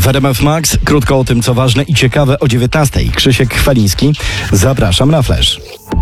W RMF Max krótko o tym, co ważne i ciekawe o 19:00. Krzysiek Chwaliński. Zapraszam na Flash.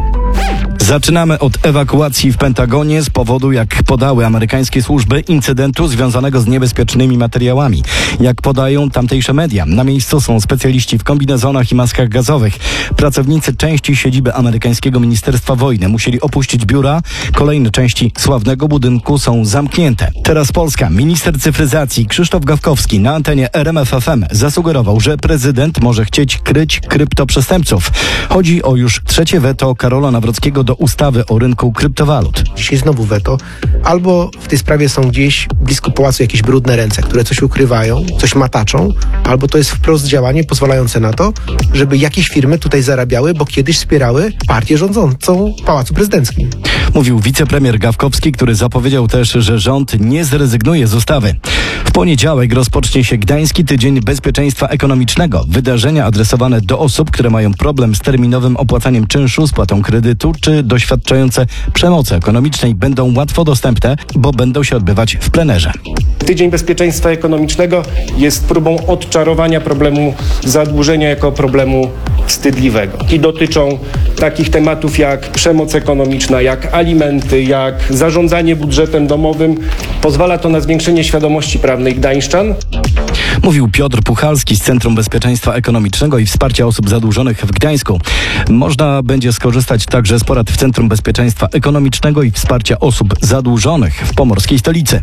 Zaczynamy od ewakuacji w Pentagonie z powodu, jak podały amerykańskie służby, incydentu związanego z niebezpiecznymi materiałami. Jak podają tamtejsze media, na miejscu są specjaliści w kombinezonach i maskach gazowych. Pracownicy części siedziby amerykańskiego Ministerstwa Wojny musieli opuścić biura. Kolejne części sławnego budynku są zamknięte. Teraz Polska. Minister cyfryzacji Krzysztof Gawkowski na antenie RMF FM zasugerował, że prezydent może chcieć kryć kryptoprzestępców. Chodzi o już trzecie weto Karola Nawrockiego do ustawy o rynku kryptowalut. Dzisiaj znowu weto. Albo w tej sprawie są gdzieś blisko pałacu jakieś brudne ręce, które coś ukrywają, coś mataczą, albo to jest wprost działanie pozwalające na to, żeby jakieś firmy tutaj zarabiały, bo kiedyś wspierały partię rządzącą w Pałacu Prezydenckim. Mówił wicepremier Gawkowski, który zapowiedział też, że rząd nie zrezygnuje z ustawy. W poniedziałek rozpocznie się Gdański Tydzień Bezpieczeństwa Ekonomicznego. Wydarzenia adresowane do osób, które mają problem z terminowym opłacaniem czynszu, spłatą kredytu czy doświadczające przemocy ekonomicznej będą łatwo dostępne, bo będą się odbywać w plenerze. Tydzień Bezpieczeństwa Ekonomicznego jest próbą odczarowania problemu zadłużenia jako problemu wstydliwego. I dotyczą takich tematów jak przemoc ekonomiczna, jak alimenty, jak zarządzanie budżetem domowym. Pozwala to na zwiększenie świadomości prawnej gdańszczan. Mówił Piotr Puchalski z Centrum Bezpieczeństwa Ekonomicznego i Wsparcia Osób Zadłużonych w Gdańsku. Można będzie skorzystać także z porad w Centrum Bezpieczeństwa Ekonomicznego i Wsparcia Osób Zadłużonych w pomorskiej stolicy.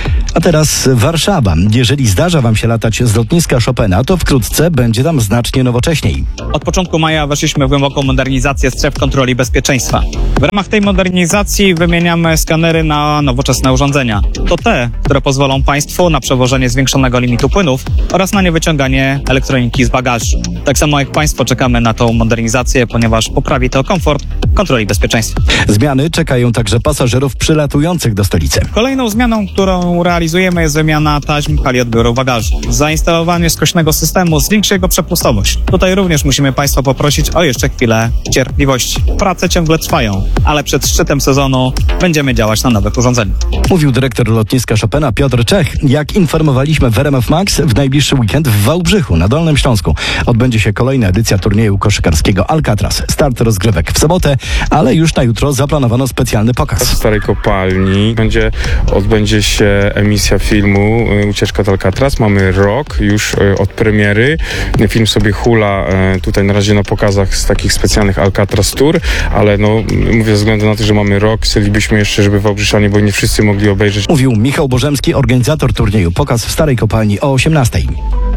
A teraz Warszawa. Jeżeli zdarza Wam się latać z lotniska Chopina, to wkrótce będzie tam znacznie nowocześniej. Od początku maja weszliśmy w głęboką modernizację stref kontroli bezpieczeństwa. W ramach tej modernizacji wymieniamy skanery na nowoczesne urządzenia. To te, które pozwolą Państwu na przewożenie zwiększonego limitu płynów oraz na niewyciąganie elektroniki z bagażu. Tak samo jak Państwo czekamy na tą modernizację, ponieważ poprawi to komfort kontroli bezpieczeństwa. Zmiany czekają także pasażerów przylatujących do stolicy. Kolejną zmianą, którą realizujemy, jest wymiana taśm hali odbioru bagażu. Zainstalowanie skośnego systemu zwiększy jego przepustowość. Tutaj również musimy Państwa poprosić o jeszcze chwilę cierpliwości. Prace ciągle trwają, ale przed szczytem sezonu będziemy działać na nowych urządzeniach. Mówił dyrektor lotniska Chopina Piotr Czech. Jak informowaliśmy w RMF Max, w najbliższy weekend w Wałbrzychu na Dolnym Śląsku odbędzie się kolejna edycja turnieju koszykarskiego Alcatraz. Start rozgrywek w sobotę, ale już na jutro zaplanowano specjalny pokaz. W Starej Kopalni odbędzie się emisja filmu Ucieczka od Alcatraz. Mamy rok już od premiery. Film sobie hula tutaj na razie na pokazach z takich specjalnych Alcatraz Tour, ale mówię ze względu na to, że mamy rok, chcielibyśmy jeszcze, żeby Wałbrzyszanie, bo nie wszyscy mogli obejrzeć. Mówił Michał Bożemski, organizator turnieju. Pokaz w Starej Kopalni o 18:00.